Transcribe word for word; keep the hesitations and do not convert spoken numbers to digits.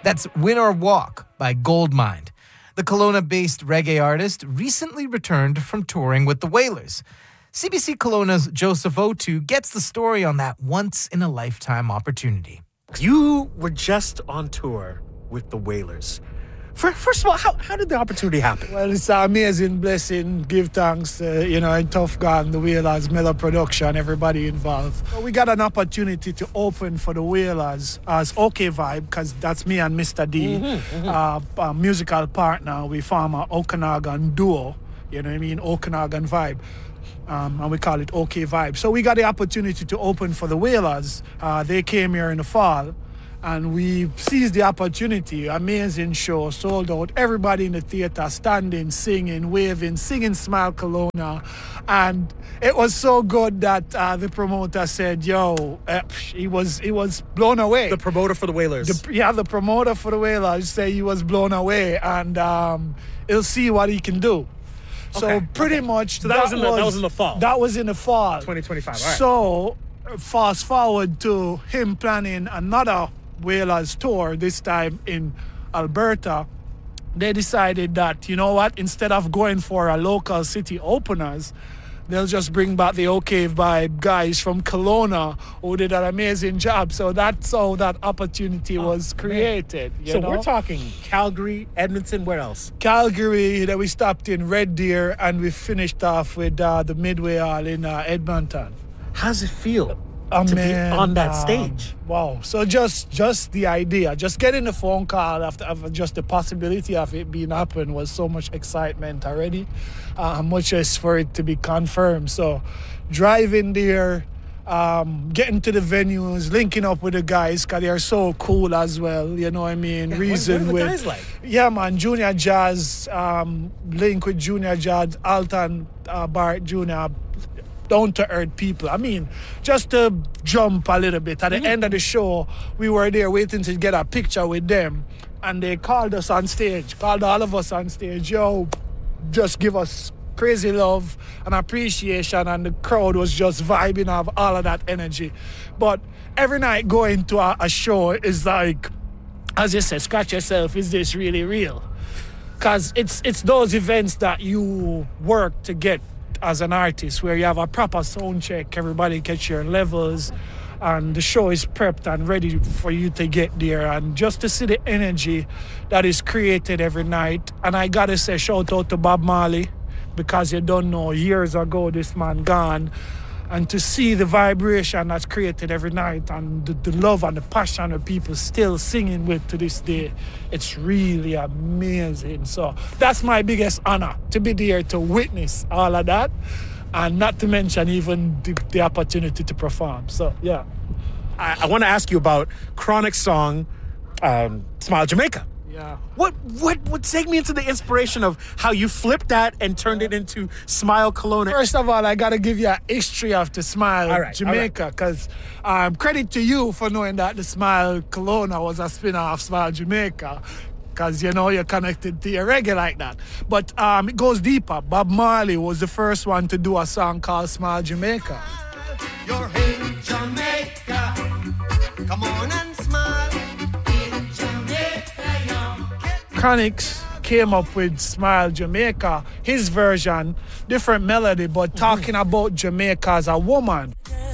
That's Win or Walk by Goldmind. The Kelowna-based reggae artist recently returned from touring with the Wailers. C B C Kelowna's Joseph Otu gets the story on that once-in-a-lifetime opportunity. You were just on tour with the Wailers. First of all, how, how did the opportunity happen? Well, it's an amazing blessing. Give thanks, uh, you know, in Tough Gang, the Wailers, Miller Production, everybody involved. We got an opportunity to open for the Wailers as OK Vibe, because that's me and Mister D, mm-hmm, mm-hmm. Uh, a musical partner. We form an Okanagan duo, you know what I mean, Okanagan Vibe. Um, and we call it OK Vibe. So we got the opportunity to open for the Wailers. Uh, they came here in the fall. And we seized the opportunity. Amazing show, sold out. Everybody in the theater standing, singing, waving, singing Smile Kelowna. And it was so good that uh, the promoter said, yo, uh, he was he was blown away. The promoter for the Wailers. The, yeah, the promoter for the Wailers said he was blown away. And um, he'll see what he can do. So okay, pretty okay. much so that, that, was in the, that was in the fall. That was in the fall. twenty twenty-five, all right. So fast forward to him planning another Wailers tour, this time in Alberta. They decided that, you know what, instead of going for a local city openers, they'll just bring back the OK Vibe guys from Kelowna who did an amazing job. So that's how that opportunity oh, was created. You so know? We're talking Calgary, Edmonton, where else? Calgary, then we stopped in Red Deer, and we finished off with uh, the Midway Hall in uh, Edmonton. How does it feel? Oh, to man, be on that um, stage. Wow. So just just the idea, just getting a phone call after, after just the possibility of it being happen was so much excitement already, uh, much as for it to be confirmed. So driving there, um, getting to the venues, linking up with the guys, because they are so cool as well, you know what I mean? Yeah, Reason what, what are the with, guys like? Yeah, man, Junior Jazz, um, link with Junior Jazz, Alton uh, Barrett Junior, down-to-earth people. I mean, just to jump a little bit, at the mm-hmm. end of the show, we were there waiting to get a picture with them, and they called us on stage, called all of us on stage, yo, just give us crazy love and appreciation, and the crowd was just vibing off all of that energy. But every night going to a, a show is like, as you said, scratch yourself, is this really real? Because it's, it's those events that you work to get as an artist, where you have a proper sound check, everybody gets your levels, and the show is prepped and ready for you to get there. And just to see the energy that is created every night. And I gotta say, shout out to Bob Marley, because you don't know, years ago this man gone, and to see the vibration that's created every night, and the, the love and the passion of people still singing with to this day, it's really amazing. So that's my biggest honor, to be there to witness all of that, and not to mention even the, the opportunity to perform. So yeah. I, I want to ask you about Chronic's song, um, Smile Jamaica. Yeah. What what what take me into the inspiration of how you flipped that and turned it into Smile Kelowna? First of all, I gotta give you a history of the Smile all right, Jamaica, because right. um, credit to you for knowing that the Smile Kelowna was a spin-off of Smile Jamaica, because you know you're connected to your reggae like that. But um, it goes deeper. Bob Marley was the first one to do a song called Smile Jamaica. You're in Jamaica. Come on and smile. In Jamaica, Chronix came up with Smile Jamaica, his version, different melody, but talking about Jamaica as a woman.